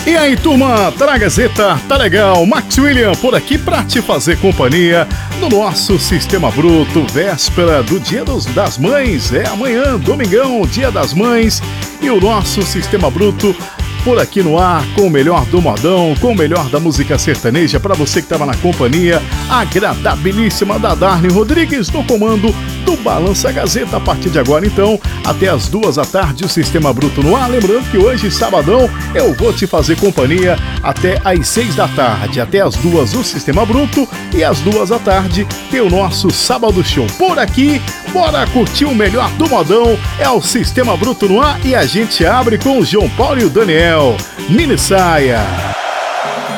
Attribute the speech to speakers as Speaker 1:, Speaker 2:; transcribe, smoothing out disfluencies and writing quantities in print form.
Speaker 1: E aí, turma, tá na Gazeta, tá legal? Max William por aqui pra te fazer companhia no nosso Sistema Bruto, véspera do Dia das Mães. É amanhã, domingão, Dia das Mães, e o nosso Sistema Bruto por aqui no ar, com o melhor do modão, com o melhor da música sertaneja, para você que estava na companhia agradabilíssima da Darlene Rodrigues no comando do Balança Gazeta. A partir de agora, então, até as 2 da tarde, o Sistema Bruto no ar. Lembrando que hoje, sabadão, eu vou te fazer companhia até às 6 da tarde. Até as 2, o Sistema Bruto, e às 2 da tarde tem o nosso Sábado Show por aqui. Bora curtir o melhor do modão, é o Sistema Bruto no ar, e a gente abre com o João Paulo e o Daniel. Mini Saia.